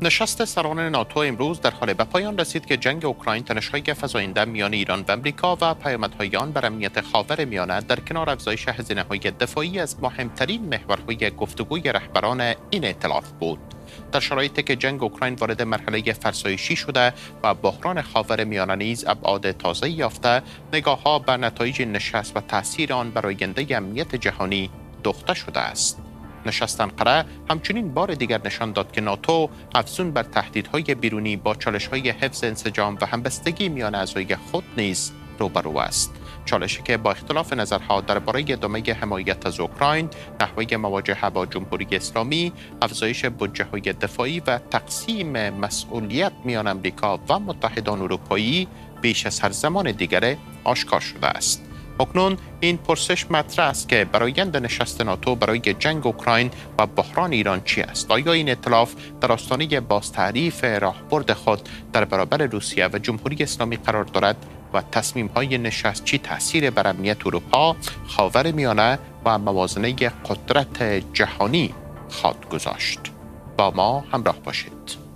نشست سران ناتو امروز در حال به پایان رسید که جنگ اوکراین تنش‌های فزاینده میان ایران و آمریکا و پیامدهای آن بر امنیت خاورمیانه در کنار افزایش هزینه‌های دفاعی از مهمترین محورهای گفتگوی رهبران این ائتلاف بود. در شرایطی که جنگ اوکراین وارد مرحله فرسایشی شده و بحران خاورمیانه نیز ابعاد تازه‌ای یافته، نگاه‌ها به نتایج نشست و تأثیر آن بر آینده امنیت جهانی دوخته شده است. نشست انقره همچنین بار دیگر نشان داد که ناتو افزون بر تهدیدهای بیرونی با چالش‌های حفظ انسجام و همبستگی میان اعضای خود نیز روبرو است. چالشی که با اختلاف نظرها درباره ادامه حمایت از اوکراین، نحوه مواجهه با جمهوری اسلامی، افزایش بودجه‌های دفاعی و تقسیم مسئولیت میان آمریکا و متحدان اروپایی بیش از هر زمان دیگر آشکار شده است. اکنون این پرسش مطرح است که برآیند نشست ناتو برای جنگ اوکراین و بحران ایران چی است؟ آیا این ائتلاف در آستانه بازتعریف راهبرد خود در برابر روسیه و جمهوری اسلامی قرار دارد و تصمیم‌های نشست چی تأثیر بر امنیت اروپا، خاورمیانه و موازنه قدرت جهانی خواهد گذاشت؟ با ما همراه باشید.